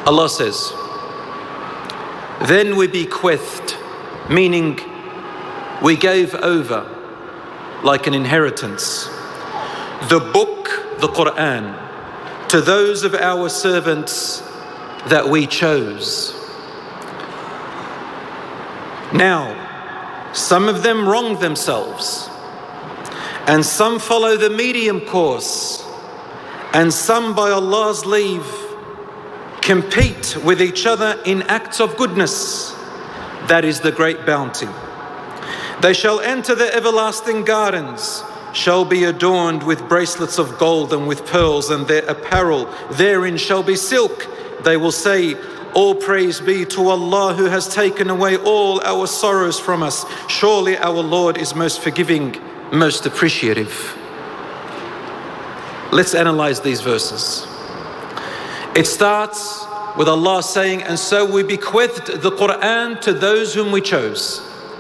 Allah says, then we bequeathed, meaning we gave over like an inheritance, the book, the Quran, to those of our servants that we chose. Now, some of them wrong themselves, and some follow the medium course, and some, by Allah's leave, compete with each other in acts of goodness. That is the great bounty. They shall enter the everlasting gardens, shall be adorned with bracelets of gold and with pearls, and their apparel therein shall be silk. They will say, all praise be to Allah who has taken away all our sorrows from us. Surely our Lord is most forgiving, most appreciative. Let's analyze these verses. It starts with Allah saying, and so we bequeathed the Quran to those whom we chose.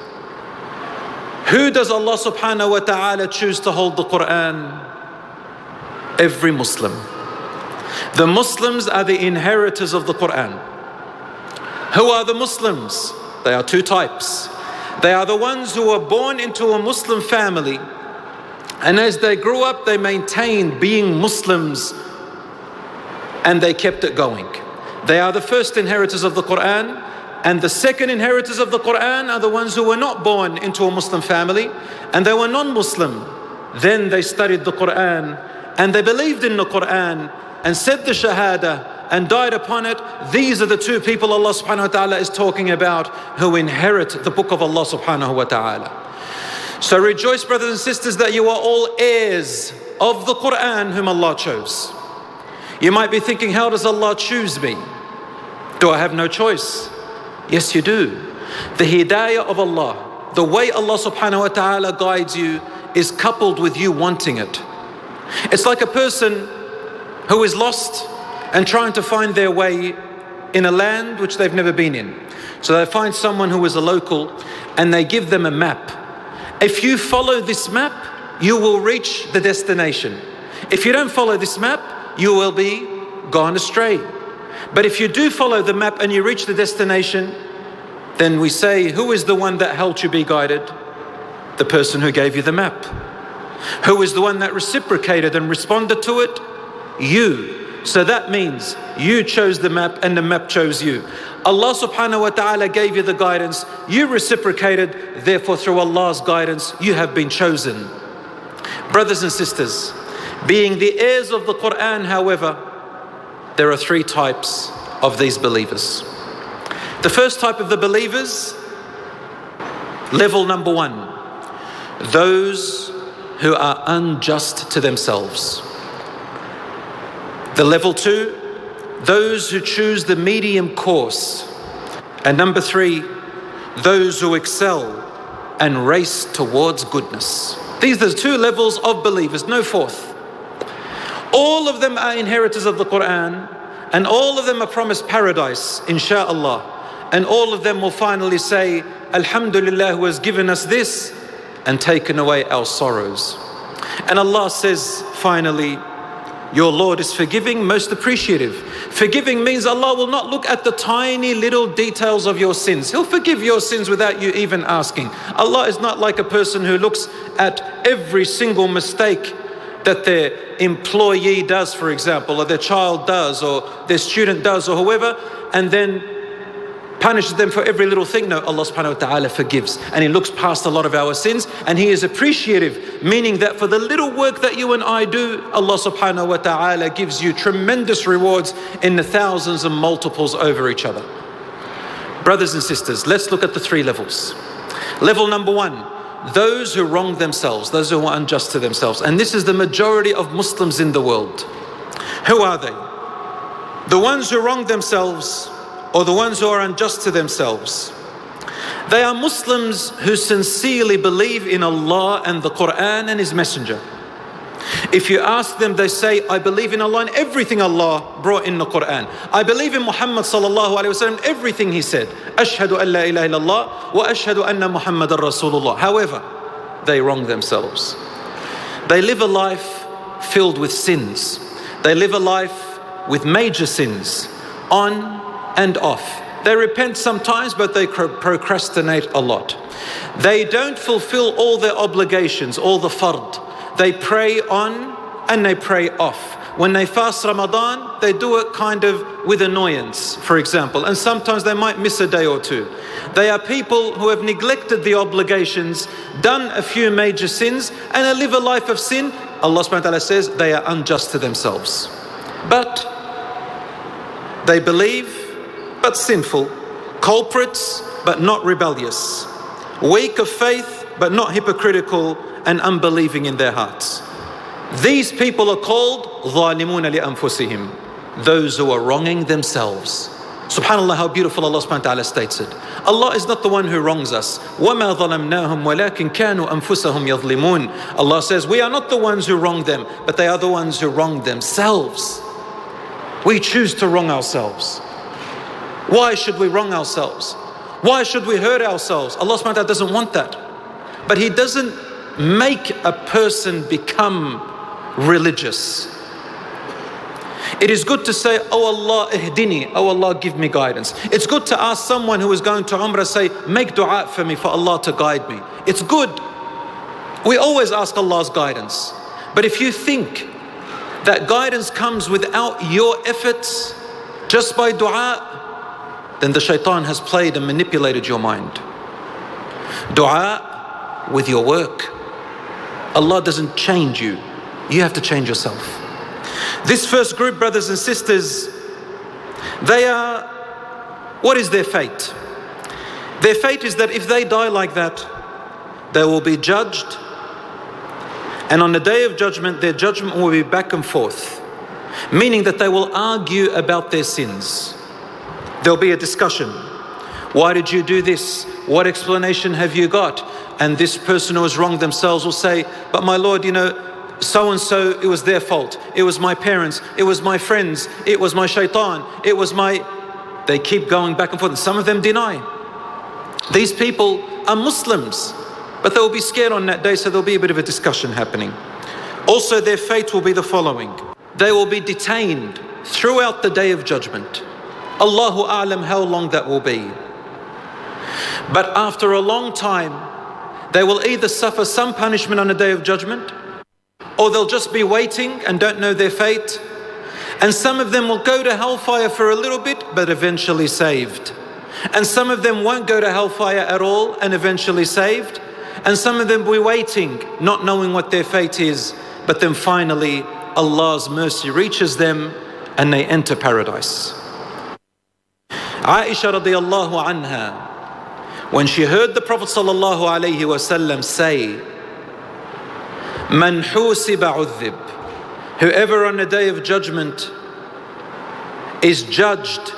Who does Allah subhanahu wa ta'ala choose to hold the Quran? Every Muslim. The Muslims are the inheritors of the Quran. Who are the Muslims? They are two types. They are the ones who were born into a Muslim family, and as they grew up, they maintained being Muslims and they kept it going. They are the first inheritors of the Quran, and the second inheritors of the Quran are the ones who were not born into a Muslim family and they were non-Muslim. Then they studied the Quran and they believed in the Quran and said the Shahada and died upon it. These are the two people Allah subhanahu wa ta'ala is talking about who inherit the book of Allah subhanahu wa ta'ala. So rejoice, brothers and sisters, that you are all heirs of the Quran whom Allah chose. You might be thinking, how does Allah choose me? Do I have no choice? Yes, you do. The hidayah of Allah, the way Allah subhanahu wa ta'ala guides you, is coupled with you wanting it. It's like a person who is lost and trying to find their way in a land which they've never been in. So they find someone who is a local and they give them a map. If you follow this map, you will reach the destination. If you don't follow this map, you will be gone astray. But if you do follow the map and you reach the destination, then we say, who is the one that helped you be guided? The person who gave you the map. Who is the one that reciprocated and responded to it? You. So that means you chose the map and the map chose you. Allah subhanahu wa ta'ala gave you the guidance, you reciprocated, therefore through Allah's guidance you have been chosen. Brothers and sisters, being the heirs of the Quran, however, there are three types of these believers. The first type of the believers, level number one, those who are unjust to themselves. The level two, those who choose the medium course. And number three, those who excel and race towards goodness. These are the two levels of believers, no fourth. All of them are inheritors of the Quran, and all of them are promised paradise, insha'Allah. And all of them will finally say, Alhamdulillah, who has given us this and taken away our sorrows. And Allah says, finally, your Lord is forgiving, most appreciative. Forgiving means Allah will not look at the tiny little details of your sins. He'll forgive your sins without you even asking. Allah is not like a person who looks at every single mistake that their employee does, for example, or their child does, or their student does, or whoever, and then punishes them for every little thing. No, Allah subhanahu wa ta'ala forgives, and He looks past a lot of our sins, and He is appreciative, meaning that for the little work that you and I do, Allah subhanahu wa ta'ala gives you tremendous rewards in the thousands and multiples over each other. Brothers and sisters, let's look at the three levels. Level number one, those who wrong themselves, those who are unjust to themselves. And this is the majority of Muslims in the world. Who are they? The ones who wrong themselves, or the ones who are unjust to themselves. They are Muslims who sincerely believe in Allah and the Quran and His Messenger. If you ask them, they say, I believe in Allah and everything Allah brought in the Quran. I believe in Muhammad sallallahu alayhi wa sallam, everything he said. Ashhadu an la ilaha illallah wa ashhadu anna Muhammadan Rasulullah. However, they wrong themselves. They live a life filled with sins. They live a life with major sins. on and off. They repent sometimes, but they procrastinate a lot. They don't fulfill all their obligations, all the fard. They pray on and they pray off. When they fast Ramadan, they do it kind of with annoyance, for example, and sometimes they might miss a day or two. They are people who have neglected the obligations, done a few major sins, and they live a life of sin. Allah subhanahu wa ta'ala says they are unjust to themselves. But they believe, but sinful. Culprits, but not rebellious. Weak of faith, but not hypocritical and unbelieving in their hearts. These people are called ظَالِمُونَ لِأَنفُسِهِمْ, those who are wronging themselves. SubhanAllah, how beautiful Allah subhanahu wa ta'ala states it. Allah is not the one who wrongs us. وَمَا ظَلَمْنَاهُمْ وَلَكِنْ كَانُوا أَنفُسَهُمْ يَظْلِمُونَ. Allah says, we are not the ones who wrong them, but they are the ones who wrong themselves. We choose to wrong ourselves. Why should we wrong ourselves? Why should we hurt ourselves? Allah subhanahu wa ta'ala doesn't want that. But He doesn't make a person become religious. It is good to say, oh Allah, ihdini, oh Allah, give me guidance. It's good to ask someone who is going to Umrah, say, make dua for me, for Allah to guide me. It's good. We always ask Allah's guidance. But if you think that guidance comes without your efforts, just by dua, then the shaitan has played and manipulated your mind. Dua with your work. Allah doesn't change you. You have to change yourself. This first group, brothers and sisters, they are, what is their fate? Their fate is that if they die like that, they will be judged, and on the day of judgment, their judgment will be back and forth, meaning that they will argue about their sins. There'll be a discussion. Why did you do this? What explanation have you got? And this person who has wronged themselves will say, but my Lord, so-and-so, it was their fault. It was my parents. It was my friends. It was my shaitan. It was my... They keep going back and forth. And some of them deny. These people are Muslims, but they will be scared on that day, so there'll be a bit of a discussion happening. Also, their fate will be the following. They will be detained throughout the day of judgment. Allahu A'lam how long that will be. But after a long time, they will either suffer some punishment on the day of judgment, or they'll just be waiting and don't know their fate. And some of them will go to hellfire for a little bit, but eventually saved. And some of them won't go to hellfire at all and eventually saved. And some of them will be waiting, not knowing what their fate is. But then finally, Allah's mercy reaches them and they enter paradise. Aisha radiallahu anha, when she heard the Prophet sallallahu alaihi wasallam say, "Man husiba udhib," whoever on the day of judgment is judged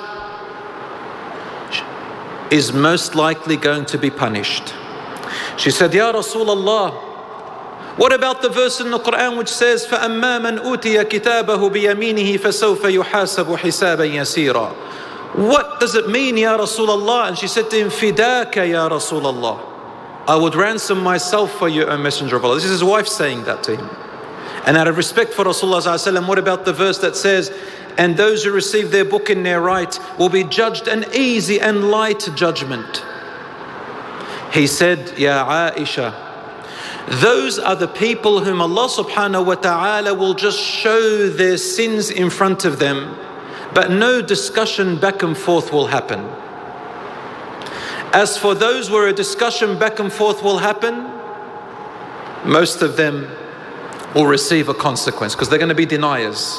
is most likely going to be punished. She said, "Ya Rasulullah, what about the verse in the Quran which says, فَأَمَّا مَنْ أُوتِيَ كِتَابَهُ بِيَمِينِهِ فَسَوْفَ يُحَاسَبُ حِسَابًا يَسِيرًا." What does it mean, Ya Rasulullah? And she said to him, "Fidaka, Ya Rasulullah, I would ransom myself for you, O Messenger of Allah." This is his wife saying that to him. And out of respect for Rasulullah sallallahu alaihi wasallam, what about the verse that says, "And those who receive their book in their right will be judged an easy and light judgment"? He said, "Ya Aisha, those are the people whom Allah subhanahu wa ta'ala will just show their sins in front of them, but no discussion back and forth will happen. As for those where a discussion back and forth will happen, most of them will receive a consequence because they're going to be deniers."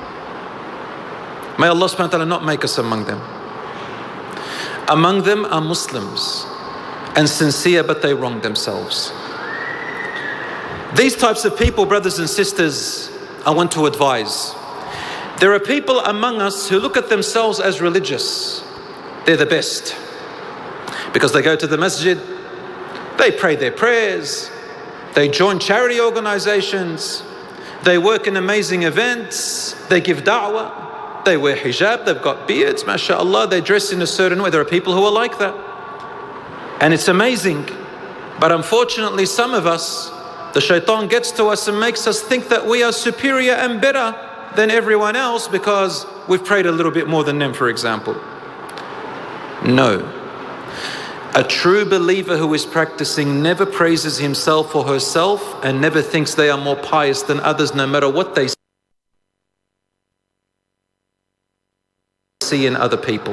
May Allah subhanahu wa ta'ala not make us among them. Among them are Muslims and sincere, but they wrong themselves. These types of people, brothers and sisters, I want to advise. There are people among us who look at themselves as religious. They're the best because they go to the masjid, they pray their prayers, they join charity organizations, they work in amazing events, they give da'wah, they wear hijab, they've got beards, mashallah, they dress in a certain way. There are people who are like that. And it's amazing. But unfortunately, some of us, the shaitan gets to us and makes us think that we are superior and better than everyone else because we've prayed a little bit more than them, for example. No. A true believer who is practicing never praises himself or herself and never thinks they are more pious than others, no matter what they see in other people.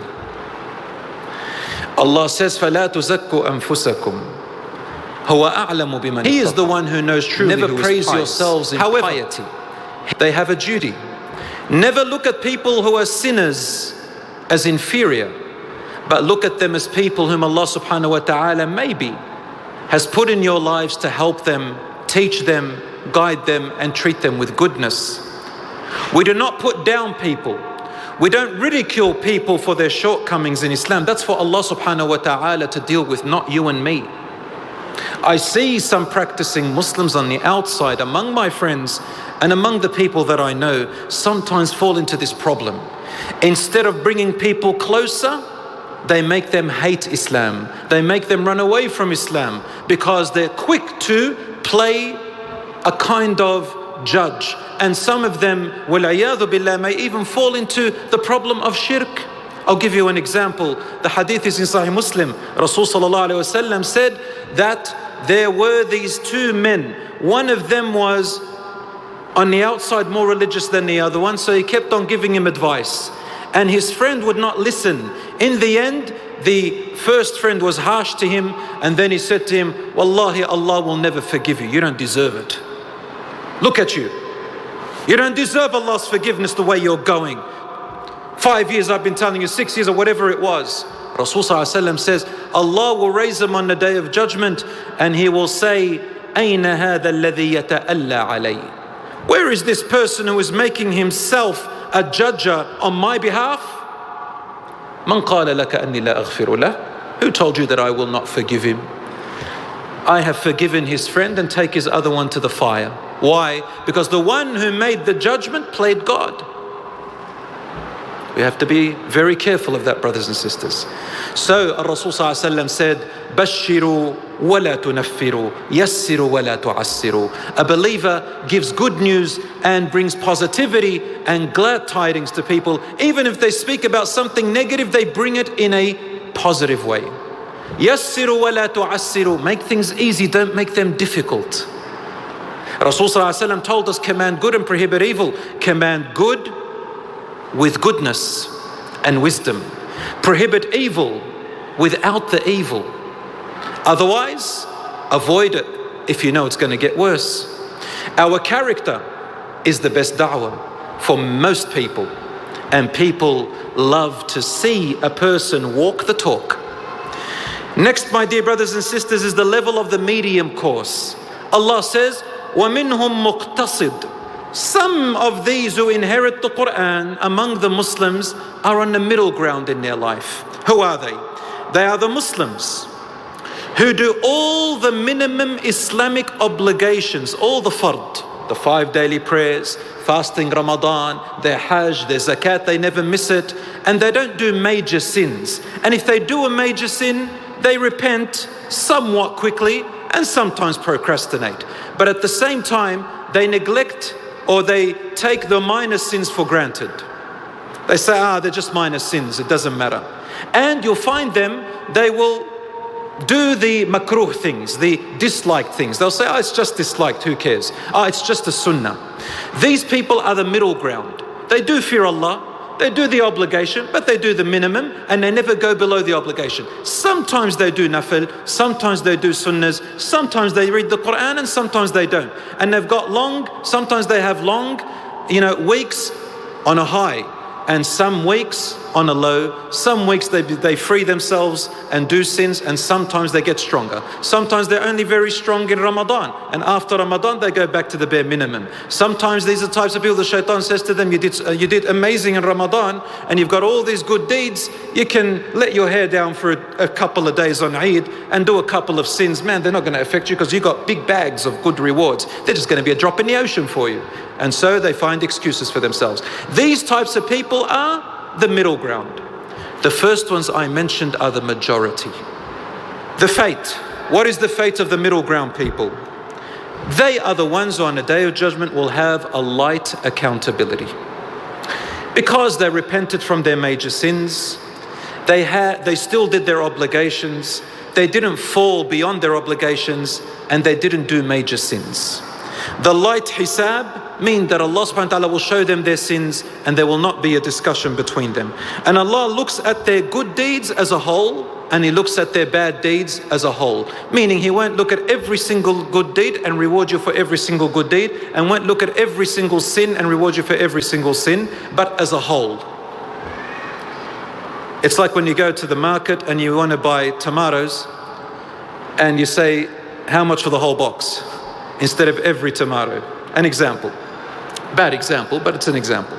Allah says, فَلَا تُزَكُّوا أَنفُسَكُمْ هُوَ أَعْلَمُ بِمَنِ He is the one who knows truly. Never praise yourselves in piety. They have a duty. Never look at people who are sinners as inferior, but look at them as people whom Allah subhanahu wa ta'ala maybe has put in your lives to help them, teach them, guide them, and treat them with goodness. We do not put down people. We don't ridicule people for their shortcomings in Islam. That's for Allah subhanahu wa ta'ala to deal with, not you and me. I see some practicing Muslims on the outside among my friends and among the people that I know sometimes fall into this problem. Instead of bringing people closer, they make them hate Islam. They make them run away from Islam because they're quick to play a kind of judge. And some of them, وَالْعِيَاذُ بِاللَّهِ, may even fall into the problem of shirk. I'll give you an example. The hadith is in Sahih Muslim. Rasul sallallahu alayhi wa sallam said that there were these two men. One of them was on the outside more religious than the other one, so he kept on giving him advice. And his friend would not listen. In the end, the first friend was harsh to him, and then he said to him, Wallahi, Allah will never forgive you. You don't deserve it. Look at you. You don't deserve Allah's forgiveness the way you're going. 5 years I've been telling you, 6 years or whatever it was. Rasul sallallahu alaihi wasallam says, Allah will raise him on the day of judgment and he will say, أَيْنَ هَذَا الَّذِي يَتَأَلَّى عَلَيْهِ Where is this person who is making himself a judger on my behalf? مَنْ قَالَ لَكَ أَنِّي لَا أَغْفِرُ لَهُ Who told you that I will not forgive him? I have forgiven his friend and take his other one to the fire. Why? Because the one who made the judgment played God. We have to be very careful of that, brothers and sisters. So Rasul sallallahu alaihi wasallam said, "Bashiru wa la tunaffiru, yassiru wa la tu'assiru." A believer gives good news and brings positivity and glad tidings to people. Even if they speak about something negative, they bring it in a positive way. Yassiru wa la tu'assiru. Make things easy, don't make them difficult. Rasul sallallahu alaihi wasallam told us, command good and prohibit evil. Command good with goodness and wisdom. Prohibit evil without the evil. Otherwise, avoid it if you know it's going to get worse. Our character is the best da'wah for most people. And people love to see a person walk the talk. Next, my dear brothers and sisters, is the level of the medium course. Allah says, وَمِنْهُمْ مُقْتَصِدٌ Some of these who inherit the Quran among the Muslims are on the middle ground in their life. Who are they? They are the Muslims who do all the minimum Islamic obligations, all the fard, the 5 daily prayers, fasting Ramadan, their Hajj, their Zakat, they never miss it, and they don't do major sins. And if they do a major sin, they repent somewhat quickly and sometimes procrastinate. But at the same time, they neglect or they take the minor sins for granted. They say, they're just minor sins, it doesn't matter. And you'll find them, they will do the makruh things, the disliked things. They'll say, it's just disliked, who cares? It's just a sunnah. These people are the middle ground. They do fear Allah, they do the obligation, but they do the minimum and they never go below the obligation. Sometimes they do nafil, sometimes they do sunnahs, sometimes they read the Quran and sometimes they don't. And they've got sometimes they have long, weeks on a high and some weeks on a low. Some weeks they free themselves and do sins, and sometimes they get stronger. Sometimes they're only very strong in Ramadan, and after Ramadan they go back to the bare minimum. Sometimes these are the types of people the shaitan says to them, you did amazing in Ramadan and you've got all these good deeds, you can let your hair down for a couple of days on Eid and do a couple of sins. Man, they're not going to affect you because you've got big bags of good rewards. They're just going to be a drop in the ocean for you. And so they find excuses for themselves. These types of people are the middle ground. The first ones I mentioned are the majority. The fate. What is the fate of the middle ground people? They are the ones who on the Day of Judgment will have a light accountability. Because they repented from their major sins, they still did their obligations, they didn't fall beyond their obligations, and they didn't do major sins. The light hisab means that Allah subhanahu wa ta'ala will show them their sins and there will not be a discussion between them. And Allah looks at their good deeds as a whole and He looks at their bad deeds as a whole. Meaning He won't look at every single good deed and reward you for every single good deed, and won't look at every single sin and reward you for every single sin, but as a whole. It's like when you go to the market and you want to buy tomatoes and you say, how much for the whole box? Instead of every tomato. An example. Bad example, but it's an example.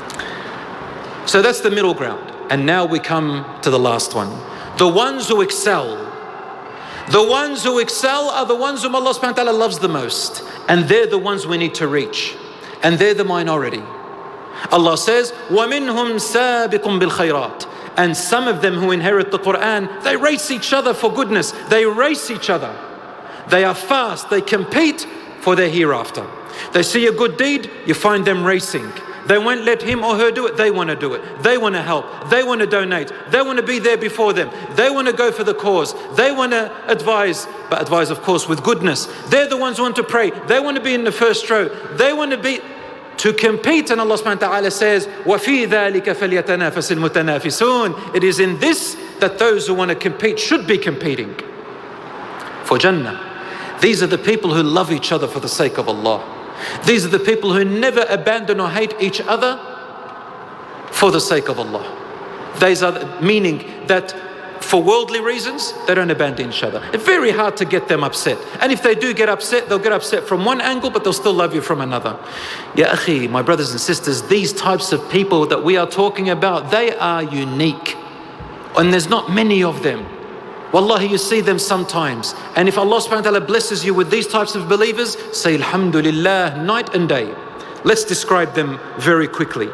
So that's the middle ground. And now we come to the last one. The ones who excel. The ones who excel are the ones whom Allah subhanahu wa ta'ala loves the most. And they're the ones we need to reach. And they're the minority. Allah says, وَمِنْهُمْ سَابِقٌ بِالْخَيْرَاتِ. And some of them who inherit the Quran, they race each other for goodness. They race each other. They are fast. They compete for their hereafter. They see a good deed, you find them racing. They won't let him or her do it. They want to do it. They want to help. They want to donate. They want to be there before them. They want to go for the cause. They want to advise, but advise, of course, with goodness. They're the ones who want to pray. They want to be in the first row. They want to compete. And Allah subhanahu wa ta'ala says, وَفِي ذَلِكَ فَلْيَتَنَافَسِ الْمُتَنَافِسُونَ. It is in this that those who want to compete should be competing for Jannah. These are the people who love each other for the sake of Allah. These are the people who never abandon or hate each other for the sake of Allah. These are meaning that for worldly reasons, they don't abandon each other. It's very hard to get them upset. And if they do get upset, they'll get upset from one angle, but they'll still love you from another. Ya akhi, my brothers and sisters, these types of people that we are talking about, they are unique. And there's not many of them. Wallahi, you see them sometimes. And if Allah subhanahu wa ta'ala blesses you with these types of believers, say alhamdulillah night and day. Let's describe them very quickly.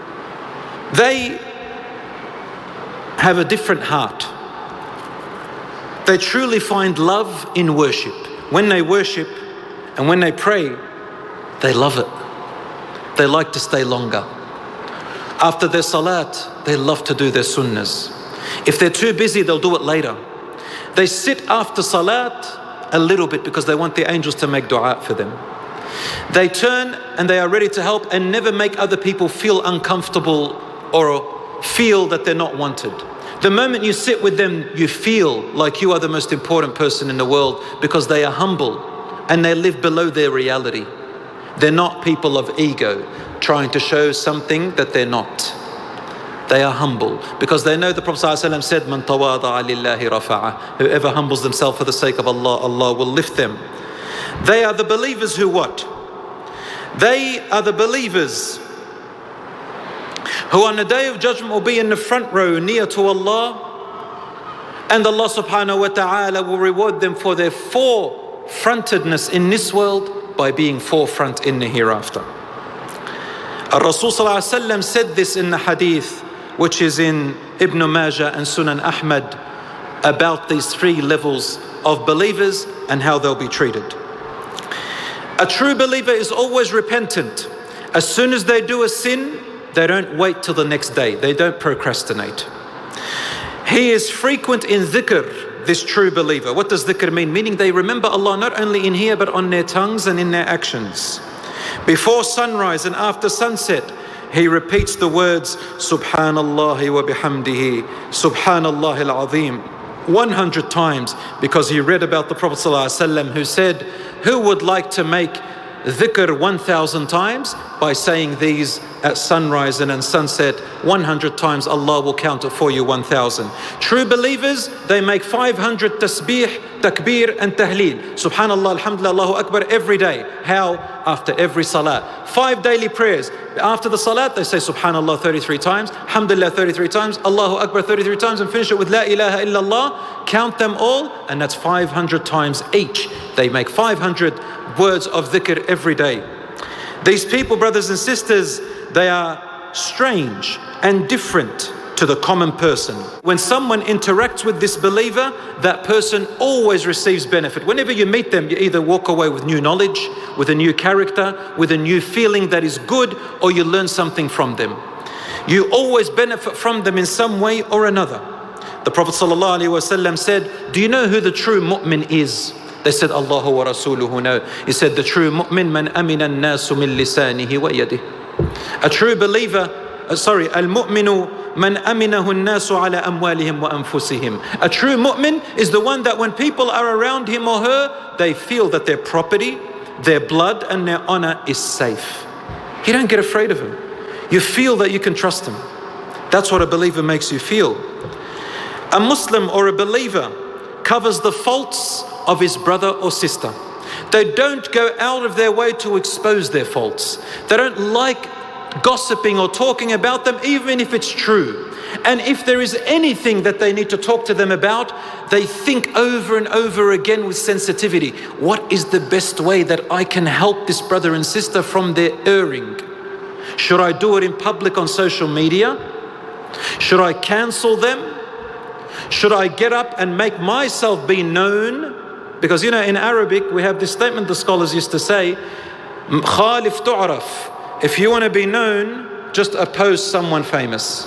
They have a different heart. They truly find love in worship. When they worship and when they pray, they love it. They like to stay longer. After their salat, they love to do their sunnahs. If they're too busy, they'll do it later. They sit after salat a little bit because they want the angels to make dua for them. They turn and they are ready to help and never make other people feel uncomfortable or feel that they're not wanted. The moment you sit with them, you feel like you are the most important person in the world because they are humble and they live below their reality. They're not people of ego trying to show something that they're not. They are humble because they know the Prophet ﷺ said, "Man tawada'a lillahi rafa'ah." Whoever humbles themselves for the sake of Allah, Allah will lift them. They are the believers who what? They are the believers who on the Day of Judgment will be in the front row near to Allah, and Allah subhanahu wa ta'ala will reward them for their forefrontedness in this world by being forefront in the hereafter. Rasul sallallahu alaihi wasallam said this in the hadith which is in Ibn Majah and Sunan Ahmad about these three levels of believers and how they'll be treated. A true believer is always repentant. As soon as they do a sin, they don't wait till the next day. They don't procrastinate. He is frequent in dhikr, this true believer. What does dhikr mean? Meaning they remember Allah not only in here but on their tongues and in their actions. Before sunrise and after sunset, he repeats the words Subhanallah wa bihamdihi, Subhanallah al-Azim 100 times because he read about the Prophet ﷺ who said, who would like to make dhikr 1,000 times? By saying these at sunrise and at sunset 100 times, Allah will count it for you 1,000. True believers, they make 500 tasbih, takbir and tahleel. Subhanallah, alhamdulillah, Allahu Akbar every day. How? After every salat. 5 daily prayers. After the salat, they say Subhanallah 33 times, Alhamdulillah 33 times, Allahu Akbar 33 times, and finish it with La ilaha illallah. Count them all, and that's 500 times each. They make 500 words of dhikr every day. These people, brothers and sisters, they are strange and different to the common person. When someone interacts with this believer, that person always receives benefit. Whenever you meet them, you either walk away with new knowledge, with a new character, with a new feeling that is good, or you learn something from them. You always benefit from them in some way or another. The Prophet ﷺ said, do you know who the true mu'min is? They said, Allahu wa rasuluhu, no. He said, the true mu'min man amina an-nasu min lisanihi wa yadihi. A true believer, al-mu'minu man aminahu an-nasu ala amwalihim wa anfusihim. A true mu'min is the one that when people are around him or her, they feel that their property, their blood and their honor is safe. You don't get afraid of him. You feel that you can trust him. That's what a believer makes you feel. A Muslim or a believer covers the faults of his brother or sister. They don't go out of their way to expose their faults. They don't like gossiping or talking about them, even if it's true. And if there is anything that they need to talk to them about, they think over and over again with sensitivity. What is the best way that I can help this brother and sister from their erring? Should I do it in public on social media? Should I cancel them? Should I get up and make myself be known? Because in Arabic we have this statement the scholars used to say, Khalif tu'raf. If you want to be known, just oppose someone famous.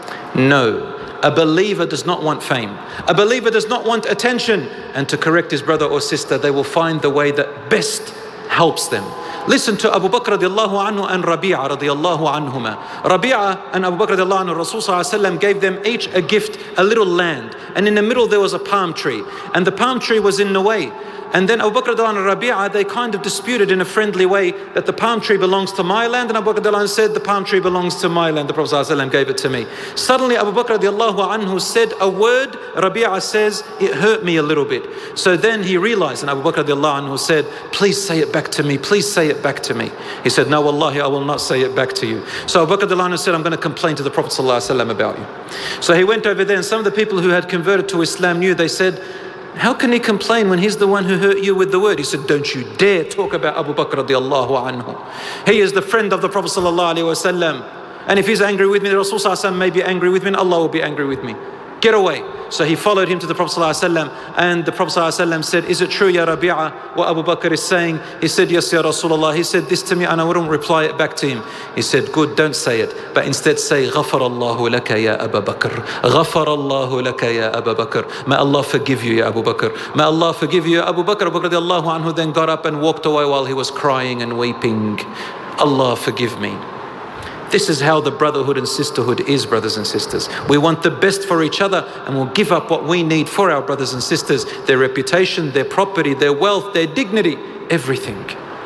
No, a believer does not want fame. A believer does not want attention. And to correct his brother or sister, they will find the way that best helps them. Listen to Abu Bakr radiallahu anhu and Rabi'a radiallahu anhuma. Rabi'a and Abu Bakr radiallahu anhu, Rasul sallallahu alayhi wa sallam gave them each a gift, a little land. And in the middle there was a palm tree. And the palm tree was in the way. And then Abu Bakr radiallahu anhu and Rabi'a, they kind of disputed in a friendly way that the palm tree belongs to my land. And Abu Bakr radiallahu anhu said, the palm tree belongs to my land. The Prophet sallallahu alayhi wa sallam gave it to me. Suddenly Abu Bakr radiallahu anhu said a word. Rabi'a says, it hurt me a little bit. So then he realized, and Abu Bakr radiallahu anhu said, please say it back to me. Please say it back to me. He said, no, wallahi, I will not say it back to you. So Abu Bakr radiallahu anhu said, I'm going to complain to the Prophet sallallahu alayhi wa sallam about you. So he went over there, and some of the people who had converted to Islam knew. They said, how can he complain when he's the one who hurt you with the word? He said, don't you dare talk about Abu Bakr radiallahu anhu. He is the friend of the Prophet sallallahu alayhi wa sallam. And if he's angry with me, the Rasul sallallahu alayhi wa sallam may be angry with me, and Allah will be angry with me. Get away. So he followed him to the Prophet ﷺ, and the Prophet ﷺ said, is it true, Ya Rabi'a, what Abu Bakr is saying? He said, yes, Ya Rasulullah. He said this to me, and I wouldn't reply it back to him. He said, good, don't say it, but instead say, غَفَرَ اللَّهُ لَكَ يَا أَبَا بَكْرٍ غَفَرَ اللَّهُ لَكَ يَا أَبَا بَكْرٍ. May Allah forgive you, Ya Abu Bakr. May Allah forgive you, Ya Abu Bakr. Abu Bakr radiallahu anhu then got up and walked away while he was crying and weeping. Allah forgive me. This is how the brotherhood and sisterhood is, brothers and sisters. We want the best for each other, and we'll give up what we need for our brothers and sisters, their reputation, their property, their wealth, their dignity, everything.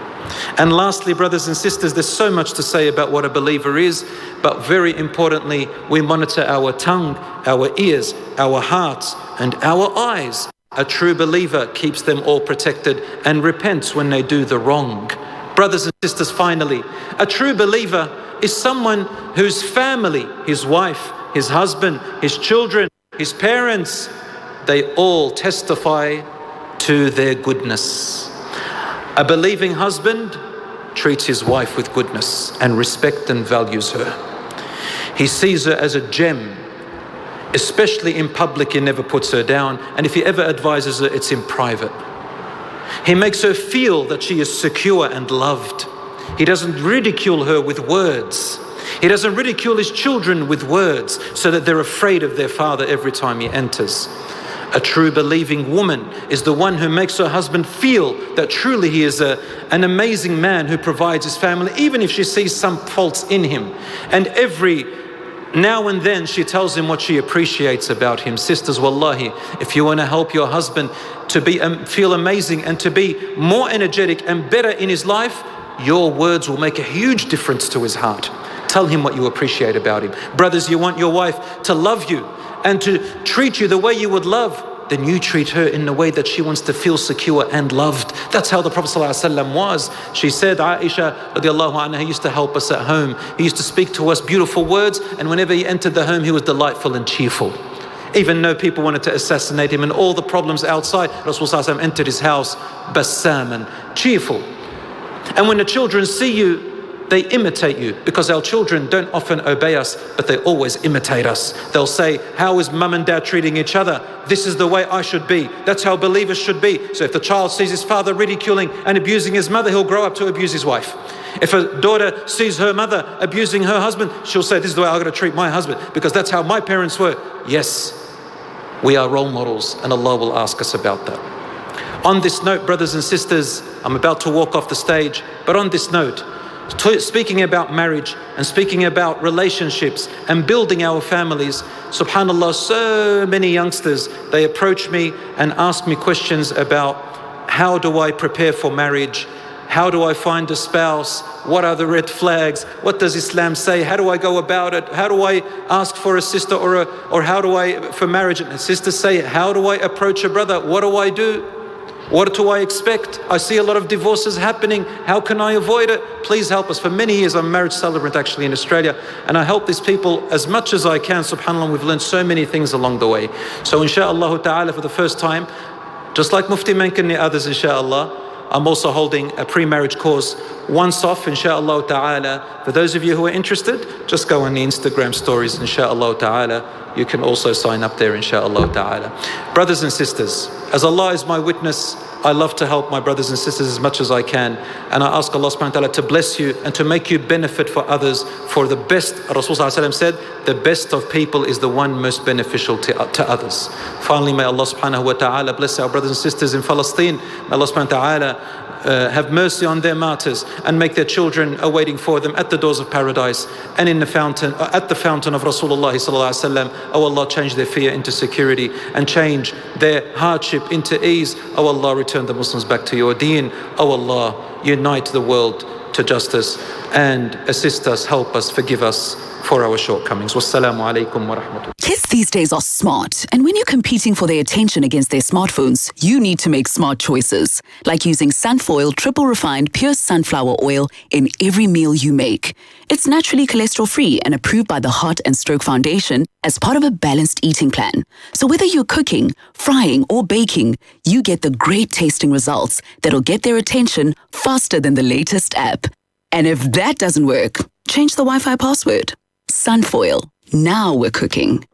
And lastly, brothers and sisters, there's so much to say about what a believer is, but very importantly, we monitor our tongue, our ears, our hearts, and our eyes. A true believer keeps them all protected and repents when they do the wrong. Brothers and sisters, finally, a true believer is someone whose family, his wife, his husband, his children, his parents, they all testify to their goodness. A believing husband treats his wife with goodness and respect and values her. He sees her as a gem. Especially in public, he never puts her down. And if he ever advises her, it's in private. He makes her feel that she is secure and loved. He doesn't ridicule her with words. He doesn't ridicule his children with words so that they're afraid of their father every time he enters. A true believing woman is the one who makes her husband feel that truly he is an amazing man who provides his family, even if she sees some faults in him. And every now and then she tells him what she appreciates about him. Sisters, wallahi, if you want to help your husband to feel amazing and to be more energetic and better in his life, your words will make a huge difference to his heart. Tell him what you appreciate about him. Brothers, you want your wife to love you and to treat you the way you would love, then you treat her in the way that she wants to feel secure and loved. That's how the Prophet ﷺ was. She said, Aisha radiallahu anha, he used to help us at home. He used to speak to us beautiful words, and whenever he entered the home, he was delightful and cheerful. Even though people wanted to assassinate him and all the problems outside, Rasulullah ﷺ entered his house, bassaman, cheerful. And when the children see you they imitate you, because our children don't often obey us, but they always imitate us. They'll say, how is mum and dad treating each other? This is the way I should be. That's how believers should be. So if the child sees his father ridiculing and abusing his mother, he'll grow up to abuse his wife. If a daughter sees her mother abusing her husband, she'll say, this is the way I've got to treat my husband, because that's how my parents were. Yes, we are role models, and Allah will ask us about that. On this note, brothers and sisters, I'm about to walk off the stage, but on this note, speaking about marriage and speaking about relationships and building our families, subhanallah, so many youngsters, they approach me and ask me questions about, how do I prepare for marriage? How do I find a spouse? What are the red flags? What does Islam say? How do I go about it? How do I ask for a sister or how do I, for marriage? And sisters say, how do I approach a brother? What do I do? What do I expect? I see a lot of divorces happening. How can I avoid it? Please help us. For many years, I'm a marriage celebrant actually in Australia, and I help these people as much as I can. SubhanAllah, we've learned so many things along the way. So inshaAllah ta'ala, for the first time, just like Mufti Menken and others, inshaAllah, I'm also holding a pre-marriage course once off, inshaAllah ta'ala. For those of you who are interested, just go on the Instagram stories, inshaAllah ta'ala. You can also sign up there, inshaAllah ta'ala. Brothers and sisters, as Allah is my witness, I love to help my brothers and sisters as much as I can. And I ask Allah subhanahu wa ta'ala to bless you and to make you benefit for others. For the best, Rasulullah said, the best of people is the one most beneficial to others. Finally, may Allah subhanahu wa ta'ala bless our brothers and sisters in Palestine. May Allah subhanahu wa ta'ala have mercy on their martyrs and make their children awaiting for them at the doors of paradise and in the fountain, at the fountain of Rasulullah sallallahu alaihi wasallam. Oh Allah, change their fear into security and change their hardship into ease. Oh Allah, return the Muslims back to your deen. Oh Allah, unite the world to justice and assist us, help us, forgive us for our shortcomings. Wassalamu alaikum wa rahmatullah. Kids these days are smart, and when you're competing for their attention against their smartphones, you need to make smart choices, like using Sunfoil triple refined pure sunflower oil in every meal you make. It's naturally cholesterol-free and approved by the Heart and Stroke Foundation as part of a balanced eating plan. So whether you're cooking, frying, or baking, you get the great tasting results that'll get their attention faster than the latest app. And if that doesn't work, change the Wi-Fi password. Sunfoil. Now we're cooking.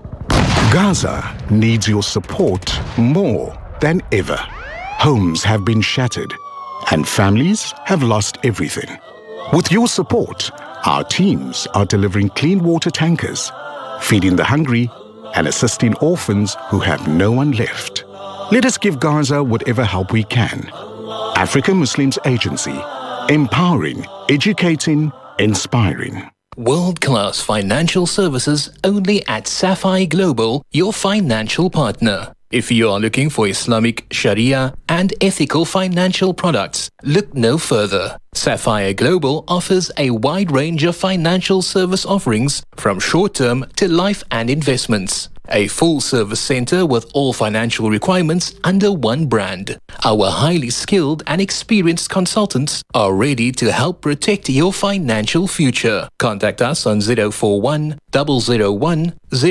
Gaza needs your support more than ever. Homes have been shattered and families have lost everything. With your support, our teams are delivering clean water tankers, feeding the hungry and assisting orphans who have no one left. Let us give Gaza whatever help we can. African Muslims Agency, empowering, educating, inspiring. World-class financial services only at Sapphire Global, your financial partner. If you are looking for Islamic, Sharia and ethical financial products, look no further. Sapphire Global offers a wide range of financial service offerings from short-term to life and investments. A full-service center with all financial requirements under one brand. Our highly skilled and experienced consultants are ready to help protect your financial future. Contact us on 041 001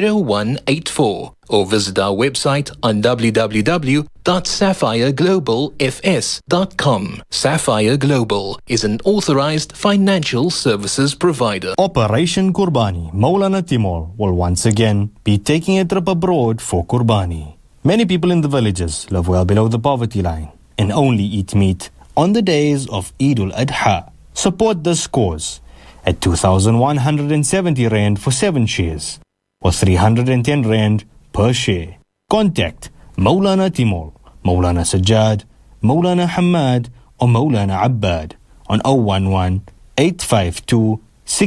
0184 or visit our website on www.sapphireglobalfs.com. Sapphire Global is an authorized financial services provider. Operation Qurbani Maulana Timur will once again be taking a trip abroad for Qurbani. Many people in the villages live well below the poverty line and only eat meat on the days of Eid al-Adha. Support this cause at 2,170 Rand for 7 shares or 310 Rand per share. Contact Maulana Timur, Maulana Sajjad, Maulana Hamad or Maulana Abbad on 011 852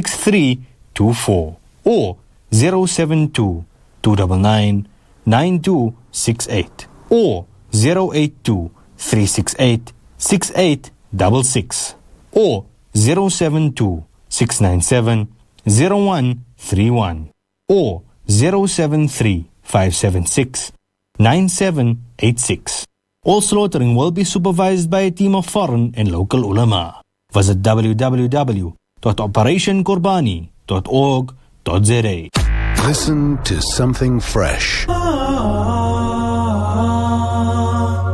6324 or 072 299 9268 or 082 368 6866 or 072 697 0131 or 073 576 9786. All slaughtering will be supervised by a team of foreign and local ulama. Visit www.operationqurbani.org.za. Listen to something fresh.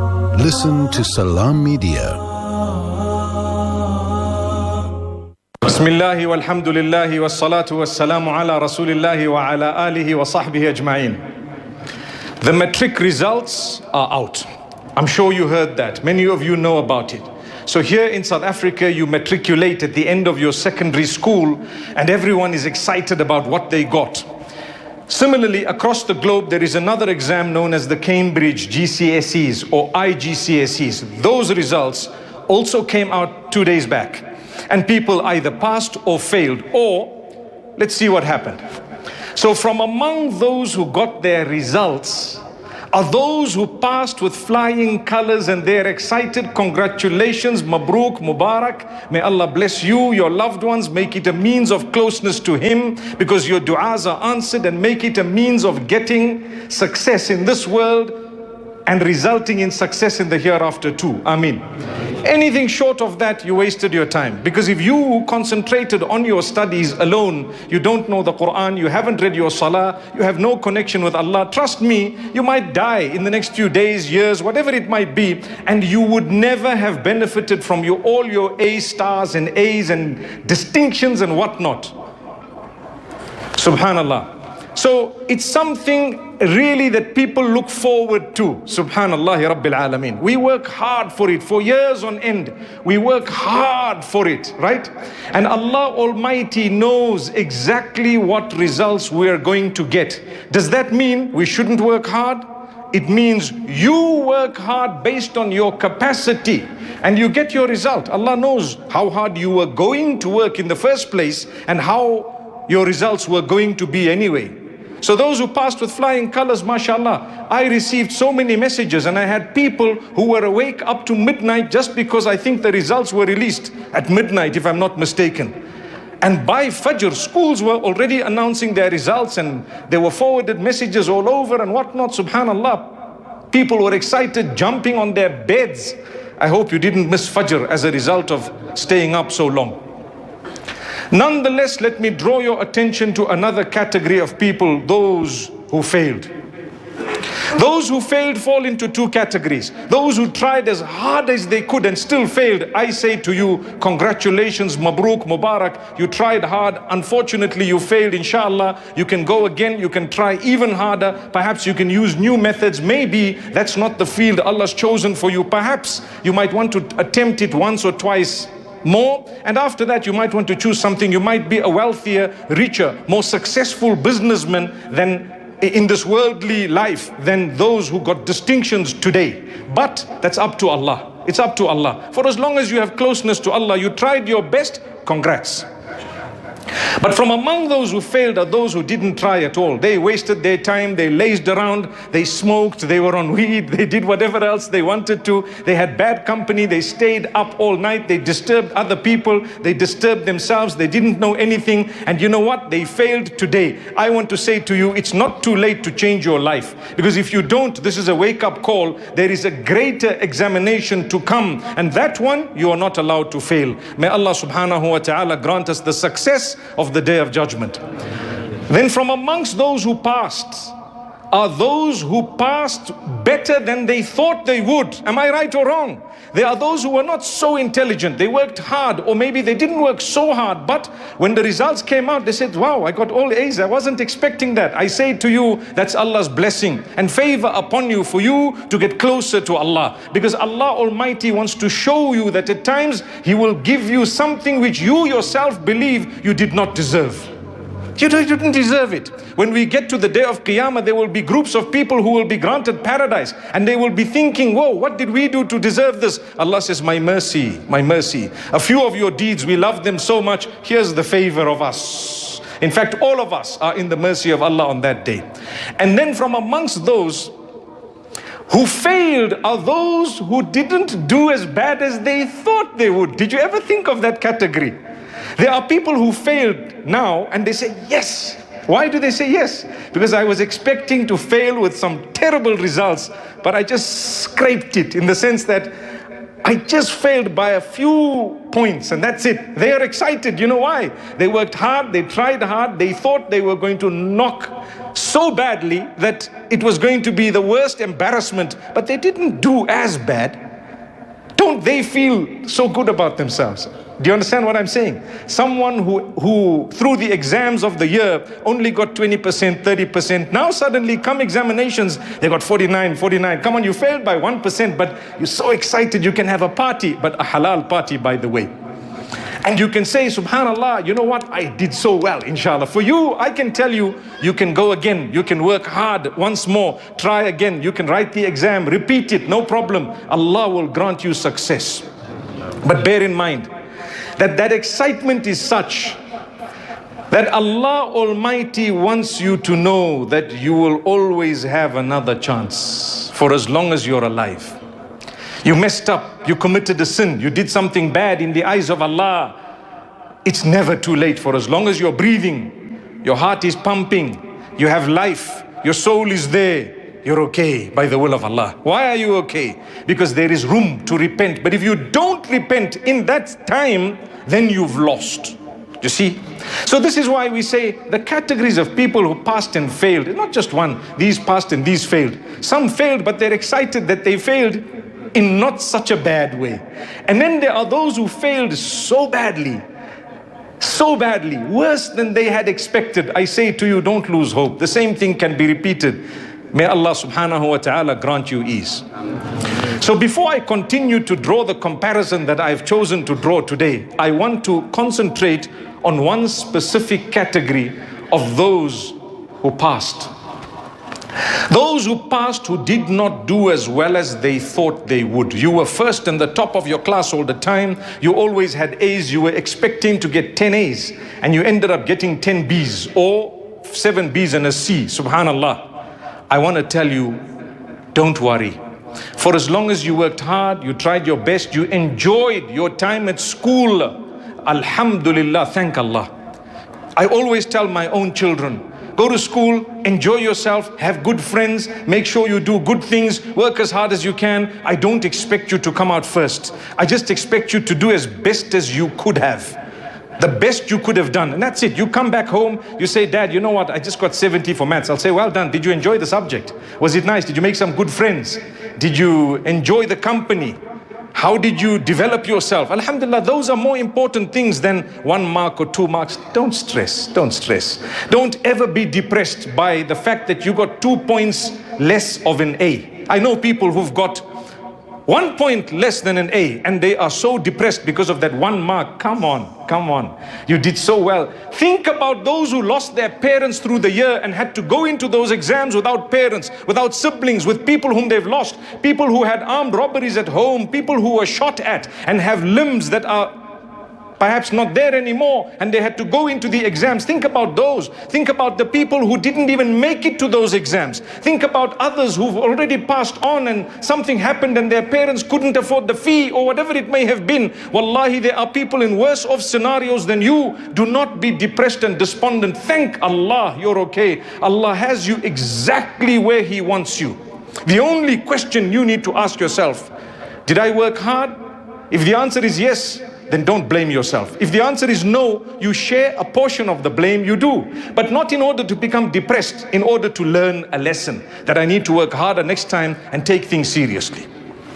Listen to Salam Media. Bismillahi walhamdulillahi wassalatu wassalamu ala rasulillahi wa ala alihi wa sahbihi ajma'in. The matric results are out. I'm sure you heard that. Many of you know about it. So here in South Africa, you matriculate at the end of your secondary school and everyone is excited about what they got. Similarly, across the globe, there is another exam known as the Cambridge GCSEs or IGCSEs. Those results also came out 2 days back. And people either passed or failed, or let's see what happened. So from among those who got their results are those who passed with flying colors and they're excited. Congratulations, Mabruk, Mubarak. May Allah bless you, your loved ones. Make it a means of closeness to Him because your du'as are answered, and make it a means of getting success in this world and resulting in success in the hereafter too. Ameen. Anything short of that, you wasted your time. Because if you concentrated on your studies alone, you don't know the Quran, you haven't read your salah, you have no connection with Allah, trust me, you might die in the next few days, years, whatever it might be, and you would never have benefited from all your A stars and A's and distinctions and whatnot. Subhanallah. So it's something really that people look forward to. Subhanallah Rabbil Alameen. We work hard for it for years on end. We work hard for it, right? And Allah Almighty knows exactly what results we are going to get. Does that mean we shouldn't work hard? It means you work hard based on your capacity and you get your result. Allah knows how hard you were going to work in the first place and how your results were going to be anyway. So those who passed with flying colors, mashallah, I received so many messages and I had people who were awake up to midnight just because I think the results were released at midnight, if I'm not mistaken. And by Fajr, schools were already announcing their results and there were forwarded messages all over and whatnot, subhanallah. People were excited, jumping on their beds. I hope you didn't miss Fajr as a result of staying up so long. Nonetheless, let me draw your attention to another category of people, those who failed. Those who failed fall into two categories. Those who tried as hard as they could and still failed. I say to you, congratulations, Mabruk, Mubarak. You tried hard. Unfortunately, you failed. Inshallah, you can go again. You can try even harder. Perhaps you can use new methods. Maybe that's not the field Allah's chosen for you. Perhaps you might want to attempt it once or twice more, and after that you might want to choose something. You might be a wealthier, richer, more successful businessman than in this worldly life than those who got distinctions today. But that's up to Allah. It's up to Allah. For as long as you have closeness to Allah, you tried your best, congrats. But from among those who failed are those who didn't try at all. They wasted their time, they lazed around, they smoked, they were on weed, they did whatever else they wanted to. They had bad company, they stayed up all night, they disturbed other people, they disturbed themselves, they didn't know anything. And you know what? They failed today. I want to say to you, it's not too late to change your life. Because if you don't, this is a wake-up call. There is a greater examination to come. And that one, you are not allowed to fail. May Allah subhanahu wa ta'ala grant us the success of the Day of Judgment. Then from amongst those who passed are those who passed better than they thought they would. Am I right or wrong? There are those who were not so intelligent. They worked hard, or maybe they didn't work so hard, but when the results came out, they said, wow, I got all A's. I wasn't expecting that. I say to you, that's Allah's blessing and favor upon you for you to get closer to Allah. Because Allah Almighty wants to show you that at times He will give you something which you yourself believe you did not deserve. You didn't deserve it. When we get to the day of Qiyamah, there will be groups of people who will be granted paradise and they will be thinking, whoa, what did we do to deserve this? Allah says, my mercy, my mercy. A few of your deeds, we love them so much. Here's the favor of us. In fact, all of us are in the mercy of Allah on that day. And then from amongst those who failed are those who didn't do as bad as they thought they would. Did you ever think of that category? There are people who failed now and they say, yes. Why do they say yes? Because I was expecting to fail with some terrible results, but I just scraped it in the sense that I just failed by a few points and that's it. They are excited. You know why? They worked hard, they tried hard, they thought they were going to knock so badly that it was going to be the worst embarrassment, but they didn't do as bad. Don't they feel so good about themselves? Do you understand what I'm saying? Someone who through the exams of the year only got 20%, 30%. Now suddenly come examinations, they got 49. Come on, you failed by 1%, but you're so excited you can have a party, but a halal party, by the way. And you can say, subhanallah, you know what? I did so well, inshallah. For you, I can tell you, you can go again. You can work hard once more. Try again. You can write the exam, repeat it, no problem. Allah will grant you success. But bear in mind that that excitement is such that Allah Almighty wants you to know that you will always have another chance for as long as you're alive. You messed up, you committed a sin, you did something bad in the eyes of Allah. It's never too late. For as long as you're breathing, your heart is pumping, you have life, your soul is there, you're okay by the will of Allah. Why are you okay? Because there is room to repent. But if you don't repent in that time, then you've lost. You see? So this is why we say the categories of people who passed and failed, not just one, these passed and these failed. Some failed, but they're excited that they failed in not such a bad way. And then there are those who failed so badly, worse than they had expected. I say to you, don't lose hope. The same thing can be repeated. May Allah subhanahu wa ta'ala grant you ease. So before I continue to draw the comparison that I've chosen to draw today, I want to concentrate on one specific category of those who passed. Those who passed who did not do as well as they thought they would. You were first and the top of your class all the time. You always had A's. You were expecting to get 10 A's and you ended up getting 10 B's or 7 B's and a C. Subhanallah. I want to tell you, don't worry. For as long as you worked hard, you tried your best, you enjoyed your time at school, alhamdulillah, thank Allah. I always tell my own children, go to school, enjoy yourself, have good friends, make sure you do good things, work as hard as you can. I don't expect you to come out first. I just expect you to do as best as you could have. The best you could have done. And that's it. You come back home, you say, Dad, you know what? I just got 70 for maths. I'll say, well done. Did you enjoy the subject? Was it nice? Did you make some good friends? Did you enjoy the company? How did you develop yourself? Alhamdulillah, those are more important things than 1 mark or 2 marks. Don't stress. Don't stress. Don't ever be depressed by the fact that you got 2 points less of an A. I know people who've got 1 point less than an A and they are so depressed because of that 1 mark. Come on. You did so well. Think about those who lost their parents through the year and had to go into those exams without parents, without siblings, with people whom they've lost, people who had armed robberies at home, people who were shot at and have limbs that are perhaps not there anymore, and they had to go into the exams. Think about those. Think about the people who didn't even make it to those exams. Think about others who've already passed on and something happened and their parents couldn't afford the fee or whatever it may have been. Wallahi, there are people in worse off scenarios than you. Do not be depressed and despondent. Thank Allah, you're okay. Allah has you exactly where He wants you. The only question you need to ask yourself, did I work hard? If the answer is yes, then don't blame yourself. If the answer is no, you share a portion of the blame, you do. But not in order to become depressed, in order to learn a lesson that I need to work harder next time and take things seriously.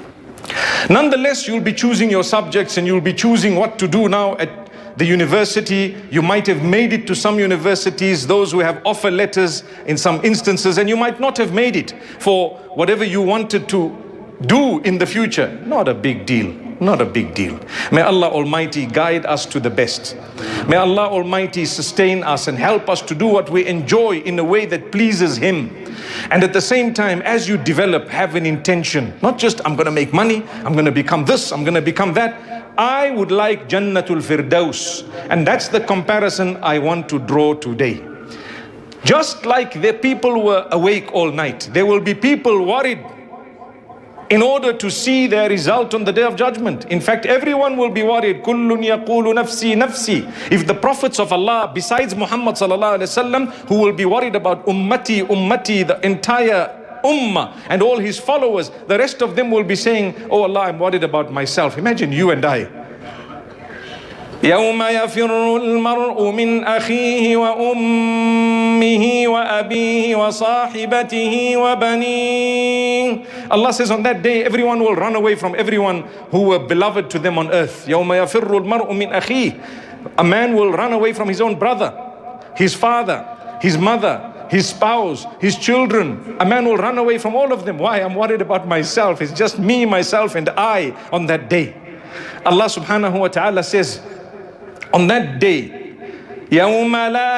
Nonetheless, you'll be choosing your subjects and you'll be choosing what to do now at the university. You might have made it to some universities, those who have offer letters in some instances, and you might not have made it for whatever you wanted to do in the future. Not a big deal. Not a big deal. May Allah Almighty guide us to the best. May Allah Almighty sustain us and help us to do what we enjoy in a way that pleases Him. And at the same time, as you develop, have an intention. Not just, I'm going to make money, I'm going to become this, I'm going to become that. I would like Jannatul Firdaus. And that's the comparison I want to draw today. Just like the people were awake all night, there will be people worried in order to see their result on the Day of Judgment. In fact, everyone will be worried. Kullun yaqulu nafsi nafsi. If the prophets of Allah, besides Muhammad sallallahu alaihi wasallam, who will be worried about ummati, ummati, the entire ummah and all his followers, the rest of them will be saying, oh Allah, I'm worried about myself. Imagine you and I. يوم يفر المرء من أخيه وأمه أمه وأبيه وصاحبته وبنيه. Allah says on that day everyone will run away from everyone who were beloved to them on earth. يوم يفر المرء من أخيه. A man will run away from his own brother, his father, his mother, his spouse, his children. A man will run away from all of them. Why? I'm worried about myself. It's just me, myself and I on that day. Allah subhanahu wa ta'ala says on that day, يوم لا